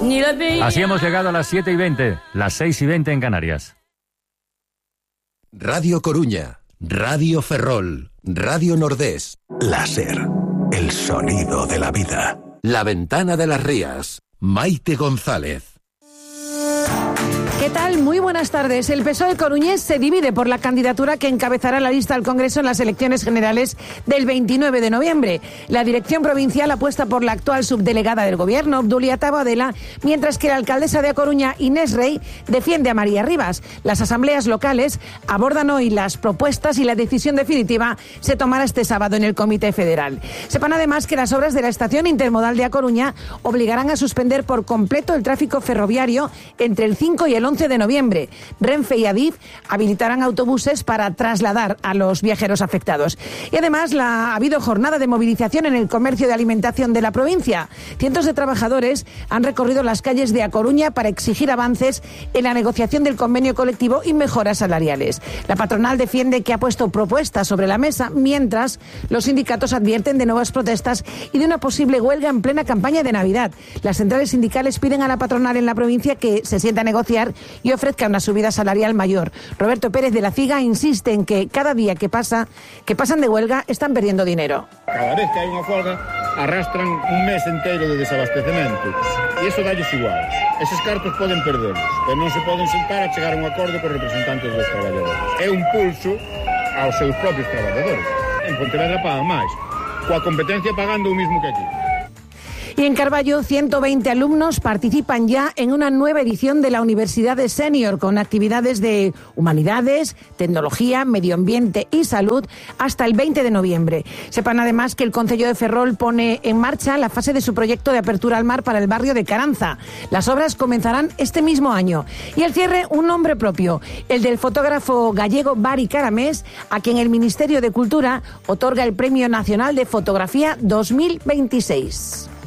Así hemos llegado a las 7:20, las 6:20 en Canarias. Radio Coruña, Radio Ferrol, Radio Nordés. Láser, el sonido de la vida. La Ventana de las Rías, Maite González. ¿Qué tal? Muy buenas tardes. El PSOE coruñés se divide por la candidatura que encabezará la lista al Congreso en las elecciones generales del 29 de noviembre. La dirección provincial apuesta por la actual subdelegada del Gobierno, Obdulia Taboadela, mientras que la alcaldesa de A Coruña, Inés Rey, defiende a María Rivas. Las asambleas locales abordan hoy las propuestas y la decisión definitiva se tomará este sábado en el Comité Federal. Sepan además que las obras de la estación intermodal de A Coruña obligarán a suspender por completo el tráfico ferroviario entre el 5 y el 11 de noviembre. Renfe y Adif habilitarán autobuses para trasladar a los viajeros afectados. Y además ha habido jornada de movilización en el comercio de alimentación de la provincia. Cientos de trabajadores han recorrido las calles de A Coruña para exigir avances en la negociación del convenio colectivo y mejoras salariales. La patronal defiende que ha puesto propuestas sobre la mesa, mientras los sindicatos advierten de nuevas protestas y de una posible huelga en plena campaña de Navidad. Las centrales sindicales piden a la patronal en la provincia que se sienta a negociar y ofrezca una subida salarial mayor. Roberto Pérez de la CIGA insiste en que cada día que pasan de huelga están perdiendo dinero. Cada vez que hai unha folga arrastran un mes inteiro de desabastecemento e iso dalles igual. Eses cartos poden perderlos, pero non se poden sentar a chegar a un acordo cos representantes dos traballadores. É un pulso aos seus propios traballadores. En Pontevedra pagan máis, coa competencia pagando o mismo que aquí. Y en Carballo, 120 alumnos participan ya en una nueva edición de la Universidad de Senior, con actividades de humanidades, tecnología, medio ambiente y salud hasta el 20 de noviembre. Sepan además que el Concello de Ferrol pone en marcha la fase de su proyecto de apertura al mar para el barrio de Caranza. Las obras comenzarán este mismo año. Y el cierre, un nombre propio, el del fotógrafo gallego Bari Caramés, a quien el Ministerio de Cultura otorga el Premio Nacional de Fotografía 2026.